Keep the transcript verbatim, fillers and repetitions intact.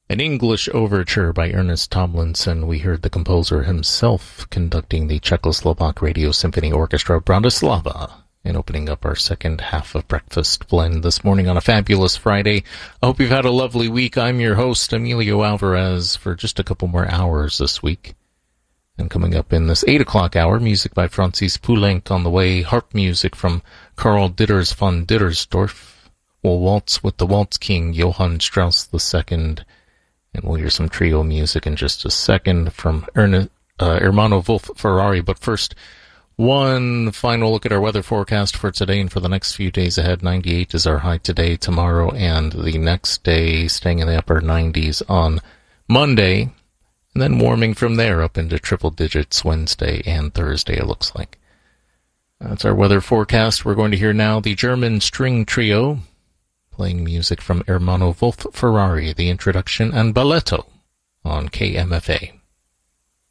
An English Overture by Ernest Tomlinson. We heard the composer himself conducting the Czechoslovak Radio Symphony Orchestra Bratislava and opening up our second half of Breakfast Blend this morning on a fabulous Friday. I hope you've had a lovely week. I'm your host, Emilio Alvarez, for just a couple more hours this week. And coming up in this eight o'clock hour, music by Francis Poulenc on the way, harp music from Karl Ditters von Dittersdorf. We'll waltz with the Waltz King, Johann Strauss the Second. And we'll hear some trio music in just a second from Ernest, uh, Ermanno Wolf Ferrari. But first, one final look at our weather forecast for today and for the next few days ahead. ninety-eight is our high today, tomorrow, and the next day, staying in the upper nineties on Monday. And then warming from there up into triple digits Wednesday and Thursday, it looks like. That's our weather forecast. We're going to hear now the German String Trio, playing music from Ermanno Wolf Ferrari, the introduction, and Balletto on K M F A.